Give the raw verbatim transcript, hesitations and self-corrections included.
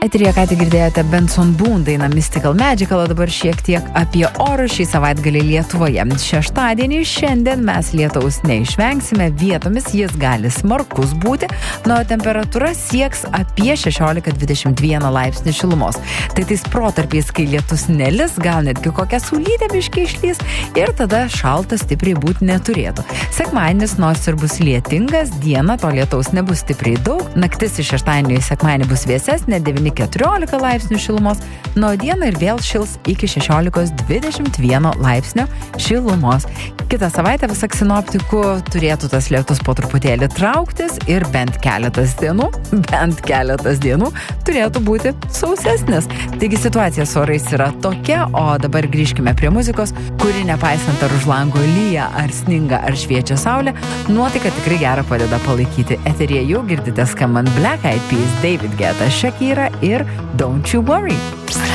Eteryje ką tik girdėjote Benson Boone dainą Mystical Magical, o dabar šiek tiek apie orą šį savaitgalį Lietuvoje. Šeštadienį šiandien mes lietaus neišvengsime, vietomis jis gali smarkus būti, nuo temperatūra sieks apie šešiolika dvidešimt vieną laipsnių šilumos. Tai tais protarpiais, kai lietus nelis, gal netgi kokia saulytė biškiai išlys ir tada šaltas stipriai būti neturėtų. Sekmadienis nors ir bus lietingas, dieną to lietaus nebus stipriai daug, naktis iš šeštadienio į sekmadienį bus vėsesnė, devyni keturiolika laipsnių šilumos, nuo dieną ir vėl šils iki šešiolikos dvidešimt vieno laipsnio šilumos. Kitą savaitę pasak sinoptikų turėtų tas lietus po truputėlį trauktis ir bent keletas dienų, bent keletas dienų turėtų būti sausesnis. Taigi situacija su orais yra tokia, o dabar grįžkime prie muzikos, kuri nepaisant ar už lango lyja, ar sninga, ar šviečia saulė, nuotaika tikrai gerą padeda palaikyti. Eteryje jau girdite skambant Black Eyed Peas, David Guetta, Shakira ir Don't You Worry.